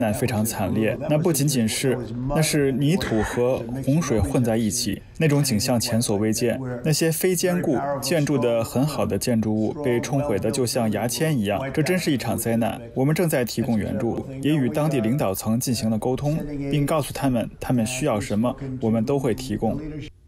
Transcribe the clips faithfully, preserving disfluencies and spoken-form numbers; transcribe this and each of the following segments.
难非常惨烈，那不仅仅是，那是泥土和洪水混在一起，那种景象前所未见。那些非坚固、建筑的很好的建筑物被冲毁的就像牙签一样，这真是一场灾难。我们正在提供援助，也与当地领导层进行了沟通，并告诉他们他们需要什么，我们都会提供。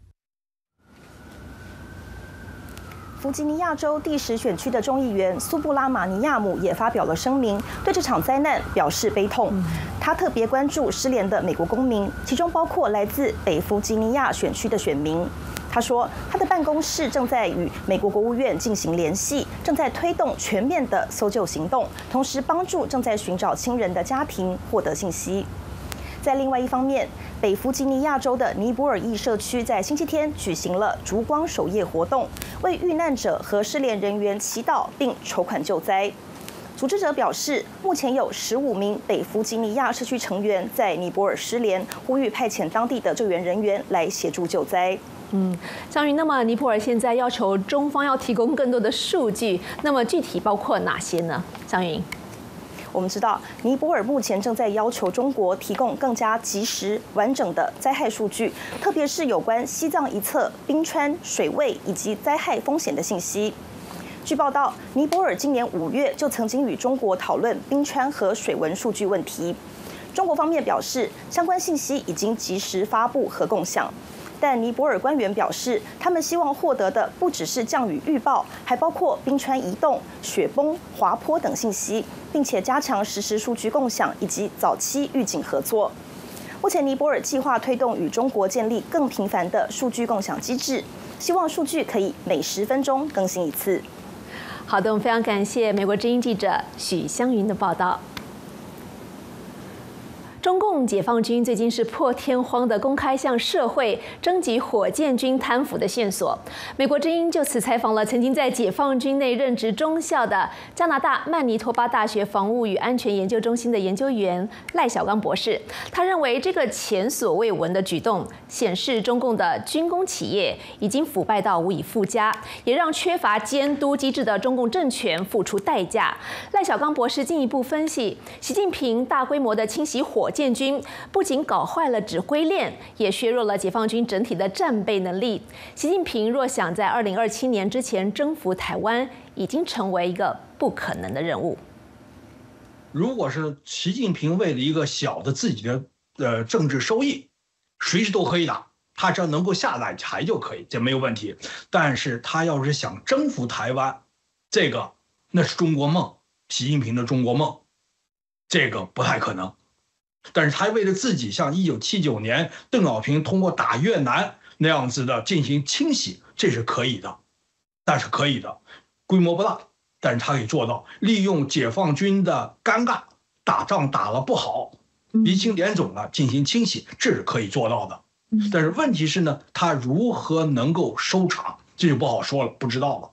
弗吉尼亚州第十选区的众议员苏布拉马尼亚姆也发表了声明，对这场灾难表示悲痛。他特别关注失联的美国公民，其中包括来自北弗吉尼亚选区的选民。他说，他的办公室正在与美国国务院进行联系，正在推动全面的搜救行动，同时帮助正在寻找亲人的家庭获得信息。在另外一方面，北弗吉尼亚州的尼泊尔裔社区在星期天举行了烛光守夜活动，为遇难者和失联人员祈祷并筹款救灾。组织者表示，目前有十五名北弗吉尼亚社区成员在尼泊尔失联，呼吁派遣当地的救援人员来协助救灾。 嗯，江云，那么尼泊尔现在要求中方要提供更多的数据，那么具体包括哪些呢？江云。 我们知道，尼泊尔目前正在要求中国提供更加及时、完整的灾害数据，特别是有关西藏一侧冰川、水位以及灾害风险的信息。据报道，尼泊尔今年五月就曾经与中国讨论冰川和水文数据问题。中国方面表示，相关信息已经及时发布和共享。但尼泊尔官员表示，他们希望获得的不只是降雨预报，还包括冰川移动、雪崩、滑坡等信息，并且加强实时数据共享以及早期预警合作。目前，尼泊尔计划推动与中国建立更频繁的数据共享机制，希望数据可以每十分钟更新一次。 好的，我们非常感谢美国之音记者许湘云的报道。中共解放军最近是破天荒地公开向社会征集火箭军贪腐的线索。美国之音就此采访了曾经在解放军内任职中校的加拿大曼尼托巴大学防务与安全研究中心的研究员赖小刚博士。他认为这个前所未闻的举动显示中共的军工企业已经腐败到无以复加，也让缺乏监督机制的中共政权付出代价。赖小刚博士进一步分析，习近平大规模的清洗火箭军不仅搞坏了指挥链，也削弱了解放军整体的战备能力。习近平若想在二零二七年之前征服台湾，已经成为一个不可能的任务。 如果是习近平为了一个小的自己的呃政治收益，随时都可以打，他只要能够下来台就可以，这没有问题。但是他要是想征服台湾，这个那是中国梦，习近平的中国梦，这个不太可能。但是他为了自己，像一九七九年邓小平通过打越南那样子的进行清洗，这是可以的，但是可以的，规模不大，但是他可以做到。利用解放军的尴尬，打仗打了不好，鼻青脸肿了进行清洗，这是可以做到的。但是问题是呢，他如何能够收场，这就不好说了，不知道了。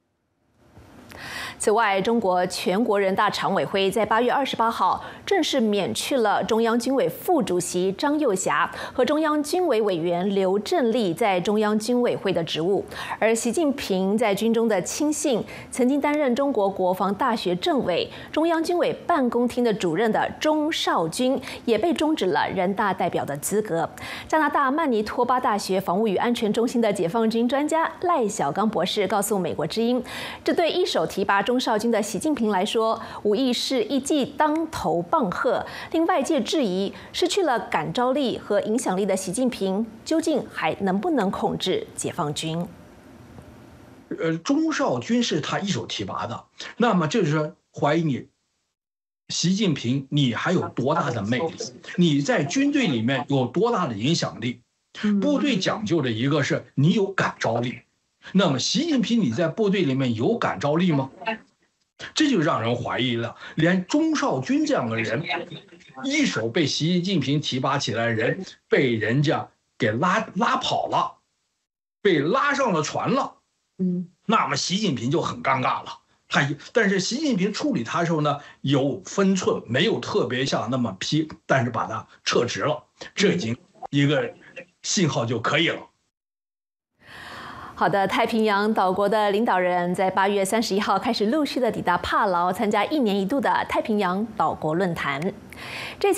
此外，中国全国人大常委会在八月二十八号正式免去了中央军委副主席张又侠和中央军委委员刘振立在中央军委会的职务，而习近平在军中的亲信，曾经担任中国国防大学政委、中央军委办公厅的主任的钟绍军，也被终止了人大代表的资格。加拿大曼尼托巴大学防务与安全中心的解放军专家赖小刚博士告诉美国之音，这对一手提拔钟绍军的习近平来说，无疑是一记当头棒喝，令外界质疑失去了感召力和影响力的习近平究竟还能不能控制解放军？ 呃，钟绍军是他一手提拔的，那么就是说怀疑你，习近平你还有多大的魅力？你在军队里面有多大的影响力？部队讲究的一个是你有感召力。那么习近平你在部队里面有感召力吗？这就让人怀疑了。连钟绍军这样的人，一手被习近平提拔起来的人，被人家给拉拉跑了，被拉上了船了。嗯，那么习近平就很尴尬了。他但是习近平处理他的时候呢，有分寸，没有特别像那么批，但是把他撤职了，这已经一个信号就可以了。 好的，太平洋岛国的领导人在八月三十一号开始陆续的抵达帕劳，参加一年一度的太平洋岛国论坛。这